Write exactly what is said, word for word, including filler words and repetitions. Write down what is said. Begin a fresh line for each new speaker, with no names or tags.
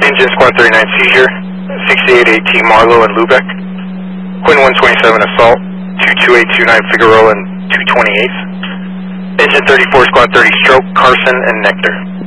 Engine Squad thirty-nine seizure, sixty-eight eighteen Marlowe and Lubeck. Quinn one twenty-seven assault, two two eight two nine Figueroa and two twenty-eight. Engine thirty-four Squad thirty stroke, Carson and Nectar.